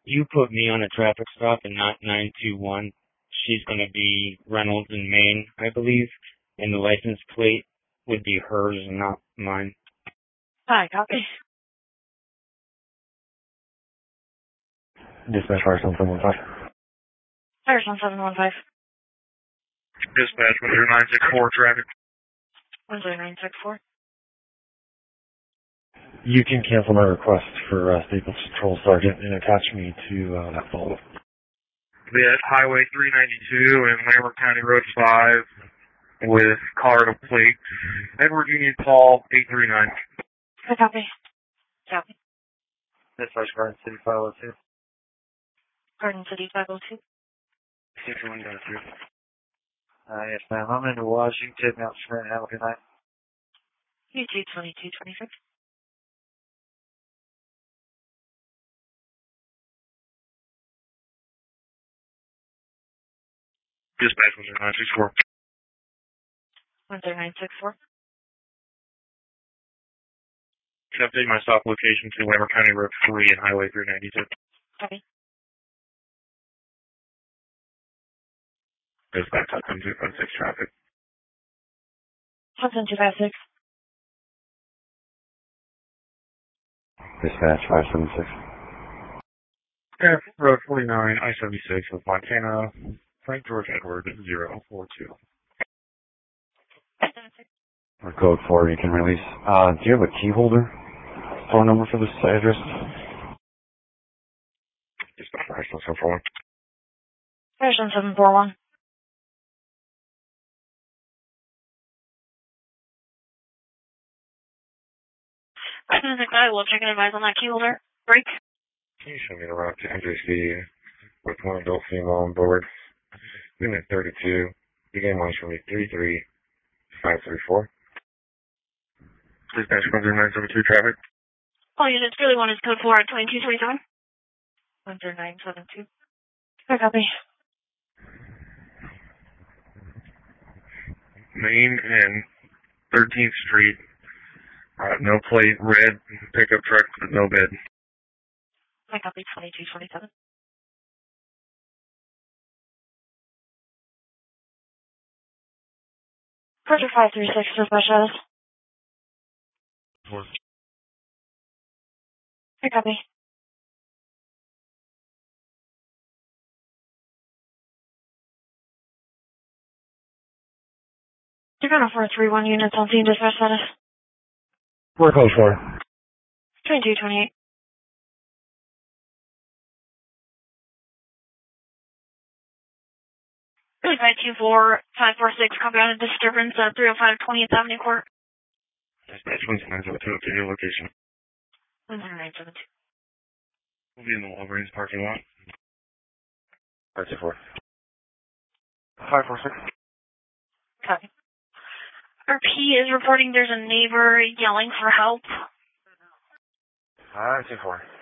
You put me on a traffic stop and not 921. She's going to be Reynolds in Maine, I believe, and the license plate would be hers and not mine. Hi, copy. Dispatch fire 1715. Fire 1715. Dispatch 10964 traffic. 10964. You can cancel my request for Staples Patrol Sergeant and attach me to that follow-up. Be at Highway 392 and Lambert County Road 5 with Colorado plate Edward Union Paul 839. Hi, copy. Copy. Dispatch Garden City 502. Garden City 502. 61 down through. Yes, ma'am. I'm in Washington, Mount Sprint. Have a good night. UT 2226. Dispatch 10964. 10964. Can update my stop location to Lambert County Road 3 and Highway 392. Copy. Dispatch 10256 traffic. 10256. Dispatch 576. Yeah, Road 49, I-76 with Montana, Frank George Edward 042. Or code 4 you can release. Do you have a key holder phone number for this address? Dispatch 10741. Fire 1741. The guy will check and advise on that key holder. Break. Can you show me the route to NJC with one adult female on board? Unit 32. Begin launch from 33534. Dispatch 10972 traffic. All units really want is code 4 at 2227. 10972. Hi, copy. Main and 13th Street. No plate, red pickup truck with no bed. Hi, copy. 2227. Project 536 dispatch status. Hi, copy. You're going to 431 units on scene dispatch status. Where code 4? 2228. Really 524-546, compounded disturbance at 305 20th Avenue Court. Dispatch 10972 to your location. 10972. We'll be in the Walgreens parking lot. 524. 546. Copy. RP is reporting there's a neighbor yelling for help. 524.